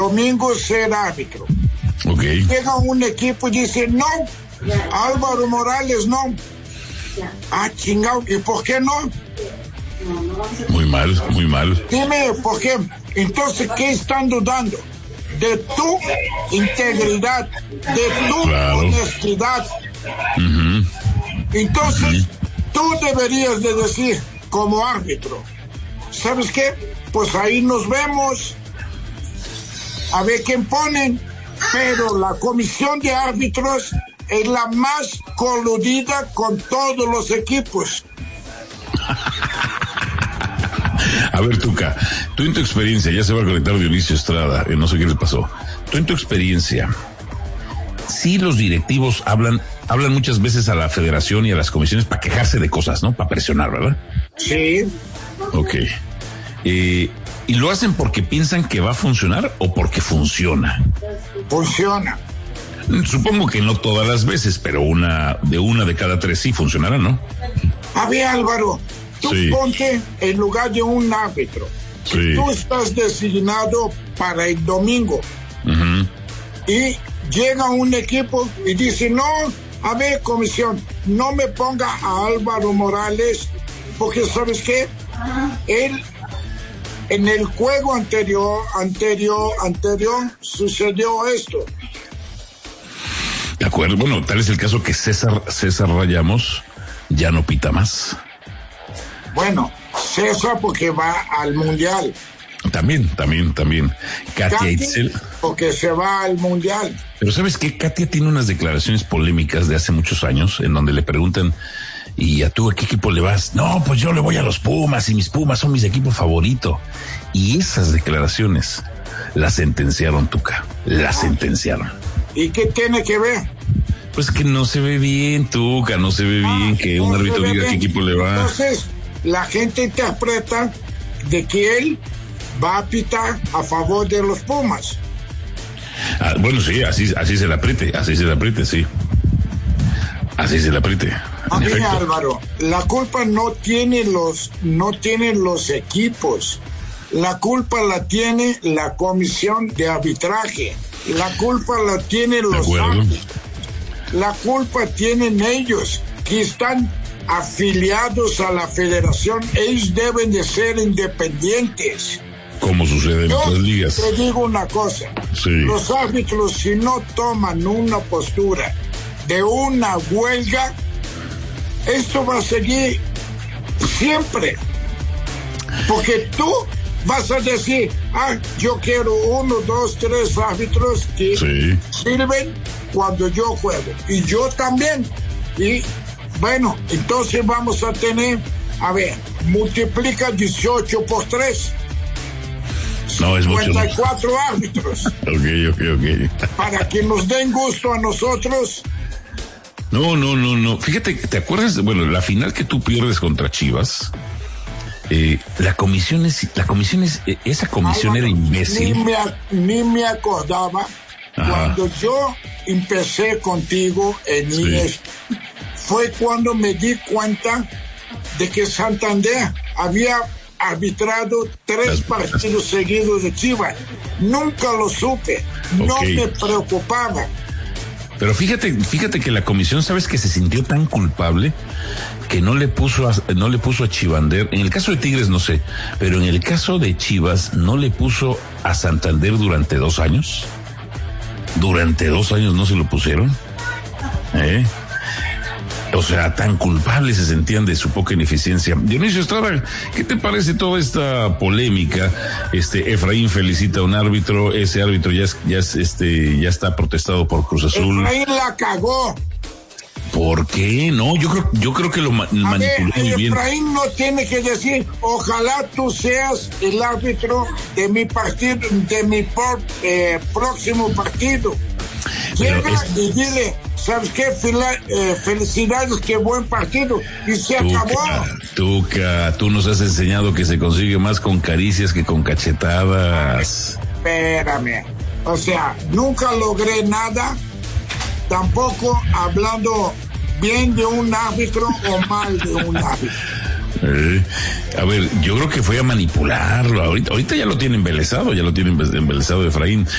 domingo ser árbitro. Okay. Llega un equipo y dice, no, Álvaro Morales no. Ah, chingado, ¿y por qué no? Muy mal, muy mal. Dime, ¿por qué? Entonces, ¿qué están dudando? De tu integridad, de tu honestidad. Uh-huh. Entonces, tú deberías de decir, como árbitro, ¿sabes qué? Pues ahí nos vemos, a ver quién ponen, pero la comisión de árbitros es la más coludida con todos los equipos. A ver, Tuca, tú en tu experiencia, ya se va a conectar Dionisio Estrada, no sé qué le pasó. Tú en tu experiencia, sí, los directivos hablan muchas veces a la federación y a las comisiones para quejarse de cosas, ¿no? Para presionar, ¿verdad? Sí. Ok. ¿Y lo hacen porque piensan que va a funcionar o porque funciona? Funciona. Supongo que no todas las veces, pero una de cada tres sí funcionará, ¿no? A ver, Álvaro, tú sí. Ponte en lugar de un árbitro. Sí. Tú estás designado para el domingo. Uh-huh. Y llega un equipo y dice, no, a ver, comisión, no me ponga a Álvaro Morales, porque ¿sabes qué? Él, en el juego anterior, sucedió esto. De acuerdo, bueno, tal es el caso que César Rayamos ya no pita más. Bueno, César porque va al Mundial. También. Katia Itzel. Porque se va al Mundial. Pero ¿sabes qué? Katia tiene unas declaraciones polémicas de hace muchos años en donde le preguntan, ¿y a tú a qué equipo le vas? No, pues yo le voy a los Pumas y mis Pumas son mis equipos favoritos. Y esas declaraciones las sentenciaron, Tuca. Las sentenciaron. ¿Y qué tiene que ver? Pues que no se ve bien, Tuca, no se ve bien que un árbitro diga a qué equipo le va. Entonces, la gente interpreta de que él va a pitar a favor de los Pumas. Ah, bueno, sí, así se la apriete, sí. Así se la apriete. A ver, Álvaro, la culpa no tienen los equipos. La culpa la tiene la comisión de arbitraje. La culpa la tienen los árbitros. La culpa tienen ellos, que están afiliados a la federación. Ellos deben de ser independientes. Como sucede en otras ligas. Te digo una cosa. Sí. Los árbitros, si no toman una postura de una huelga, esto va a seguir siempre. Porque tú vas a decir, yo quiero 1, 2, 3 árbitros que sirven cuando yo juego. Y yo también. Y bueno, entonces vamos a tener, multiplica 18 por 3. No, es 54 árbitros. Ok. Para que nos den gusto a nosotros. No. Fíjate, ¿te acuerdas? Bueno, la final que tú pierdes contra Chivas, esa comisión era imbécil. Ni me acordaba. Ajá. Cuando yo empecé contigo en IES, fue cuando me di cuenta de que Santander había arbitrado 3 partidos seguidos de Chivas. Nunca lo supe, no me preocupaba. Pero fíjate que la comisión, ¿sabes? Que se sintió tan culpable que no le puso a Chivander. En el caso de Tigres no sé, pero en el caso de Chivas no le puso a Santander durante 2 años. Durante 2 años no se lo pusieron. O sea, tan culpables se sentían de su poca ineficiencia. Dionisio Estrada, ¿qué te parece toda esta polémica? Efraín felicita a un árbitro, ese árbitro ya está protestado por Cruz Azul. Efraín la cagó. ¿Por qué? No, yo creo que lo manipuló muy bien. Efraín no tiene que decir, ojalá tú seas el árbitro de mi partido, de mi próximo partido. Llega y dile, ¿sabes qué? Felicidades, qué buen partido. Y se acabó. Tuca, tú nos has enseñado que se consigue más con caricias que con cachetadas. Espérame. O sea, nunca logré nada, tampoco hablando bien de un árbitro o mal de un árbitro. A ver, yo creo que fue a manipularlo. Ahorita ya lo tiene embelesado, Efraín.